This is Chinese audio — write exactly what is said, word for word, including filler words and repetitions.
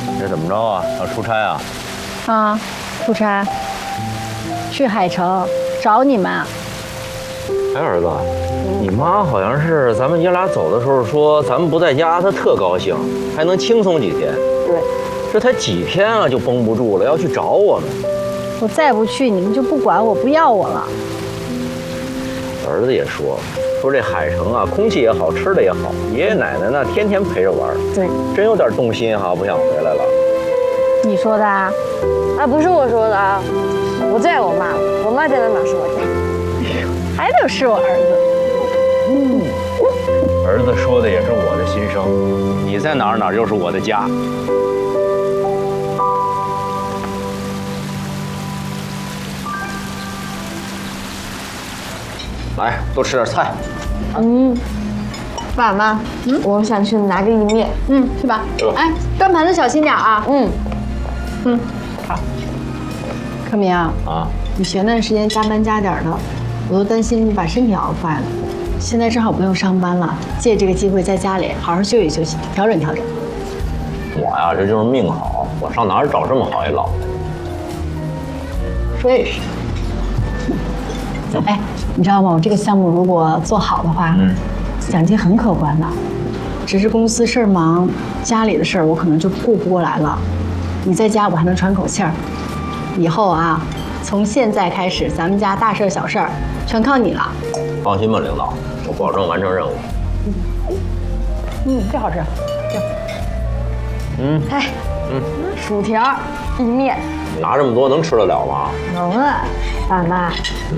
这怎么着啊？要出差啊？ 啊，出差，去海城找你们。 哎，儿子，你妈好像是咱们爷俩走的时候说咱们不在家，她特高兴，还能轻松几天。 对， 这才几天啊，就绷不住了，要去找我们。 我再不去，你们就不管我，不要我了。 儿子也说，说这海城啊，空气也好，吃的也好，爷爷奶奶呢天天陪着玩。 对， 真有点动心哈，不想回来了。 你说的啊？ 啊，不是我说的啊，我最爱我妈了，我妈在哪哪是我家。 还得是我儿子。 嗯，儿子说的也是我的心声，你在哪儿哪儿就是我的家。来，多吃点菜。 嗯，爸妈，嗯，我想去拿个意面。 嗯，去吧。 去吧。 哎，端盘子小心点啊。 嗯， 嗯，好。柯明啊， 啊， 你前段时间加班加点的，我都担心你把身体熬坏了。现在正好不用上班了，借这个机会在家里好好休息休息，调整调整。 我呀，这就是命好，我上哪儿找这么好一老婆？ 说也是。哎，你知道吗？我这个项目如果做好的话，嗯，奖金很可观的。只是公司事儿忙，家里的事儿我可能就顾不过来了。你在家我还能喘口气儿。以后啊，从现在开始，咱们家大事小事儿全靠你了。 放心吧，领导，我保证完成任务。 嗯，这好吃。这。 嗯。 哎， 嗯， 薯条、意面， 拿这么多能吃得了吗？ 能啊，爸妈。